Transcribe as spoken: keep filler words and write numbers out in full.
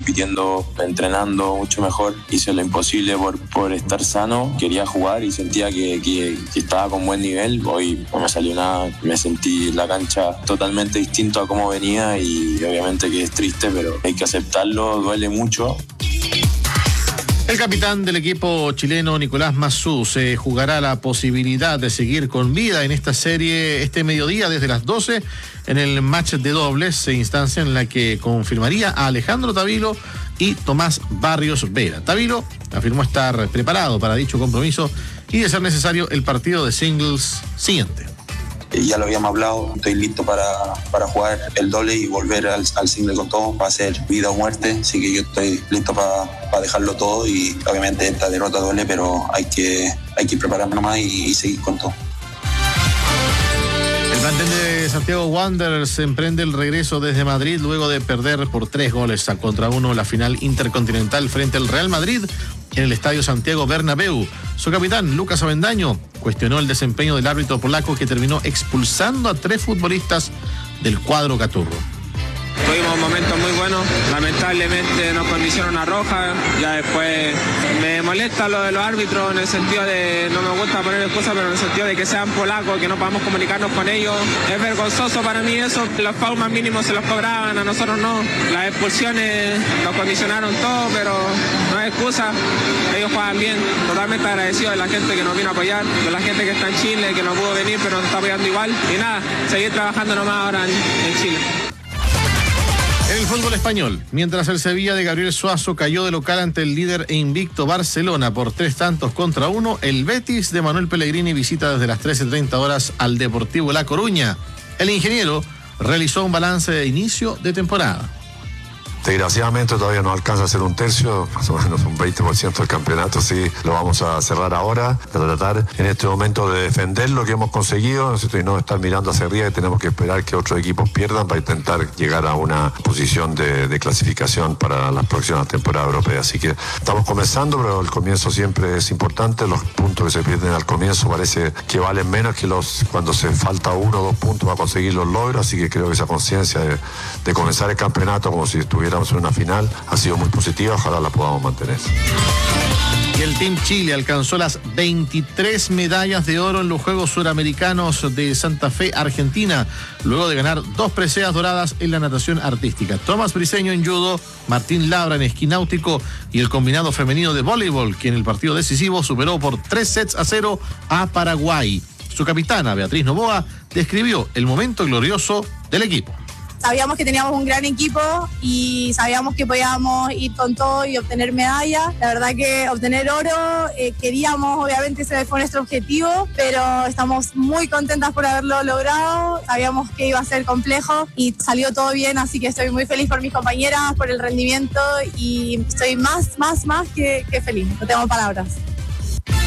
compitiendo, entrenando mucho mejor. Hice lo imposible por, por estar sano. Quería jugar y sentía que, que, que estaba con buen nivel. Hoy no me salió nada. Me sentí en la cancha totalmente distinto a cómo venía y obviamente que es triste, pero hay que aceptarlo, duele mucho. El capitán del equipo chileno, Nicolás Massú, se jugará la posibilidad de seguir con vida en esta serie este mediodía desde las doce en el match de dobles, instancia en la que confirmaría a Alejandro Tavilo y Tomás Barrios Vera. Tavilo afirmó estar preparado para dicho compromiso y, de ser necesario, el partido de singles siguiente. Ya lo habíamos hablado, estoy listo para, para jugar el doble y volver al, al single con todo, va a ser vida o muerte, así que yo estoy listo para, para dejarlo todo y obviamente esta derrota duele, pero hay que, hay que prepararnos más y, y seguir con todo. El plantel de Santiago Wanderers emprende el regreso desde Madrid luego de perder por tres goles a contra uno la final intercontinental frente al Real Madrid en el Estadio Santiago Bernabéu. Su capitán, Lucas Avendaño, cuestionó el desempeño del árbitro polaco que terminó expulsando a tres futbolistas del cuadro caturro. Tuvimos momentos muy buenos, lamentablemente nos condicionó una roja, ya después me molesta lo de los árbitros en el sentido de, no me gusta poner excusas, pero en el sentido de que sean polacos, que no podamos comunicarnos con ellos. Es vergonzoso para mí eso, los fouls más mínimos se los cobraban, a nosotros no. Las expulsiones nos condicionaron todo, pero no es excusa, ellos juegan bien, totalmente agradecido de la gente que nos vino a apoyar, de la gente que está en Chile, que no pudo venir, pero nos está apoyando igual. Y nada, seguir trabajando nomás ahora en, en Chile. En el fútbol español, mientras el Sevilla de Gabriel Suazo cayó de local ante el líder e invicto Barcelona por tres tantos contra uno, el Betis de Manuel Pellegrini visita desde las trece treinta horas al Deportivo La Coruña. El ingeniero realizó un balance de inicio de temporada. Desgraciadamente todavía no alcanza a ser un tercio, más o menos un veinte por ciento del campeonato, sí, lo vamos a cerrar ahora, de tratar en este momento de defender lo que hemos conseguido, ¿no es cierto? Y no estar mirando hacia arriba y tenemos que esperar que otros equipos pierdan para intentar llegar a una posición de, de clasificación para las próximas temporadas europeas. Así que estamos comenzando, pero el comienzo siempre es importante, los puntos que se pierden al comienzo parece que valen menos que los cuando se falta uno o dos puntos para conseguir los logros, así que creo que esa conciencia de, de comenzar el campeonato como si estuviera en una final ha sido muy positiva, ojalá la podamos mantener. Y el Team Chile alcanzó las veintitrés medallas de oro en los Juegos Suramericanos de Santa Fe, Argentina, luego de ganar dos preseas doradas en la natación artística. Tomás Briceño en judo, Martín Labra en esquí náutico y el combinado femenino de voleibol, que en el partido decisivo superó por tres sets a cero a Paraguay. Su capitana, Beatriz Novoa, describió el momento glorioso del equipo. Sabíamos que teníamos un gran equipo y sabíamos que podíamos ir con todo y obtener medallas. La verdad que obtener oro, eh, queríamos, obviamente ese fue nuestro objetivo, pero estamos muy contentas por haberlo logrado. Sabíamos que iba a ser complejo y salió todo bien, así que estoy muy feliz por mis compañeras, por el rendimiento y estoy más, más, más que, que feliz. No tengo palabras.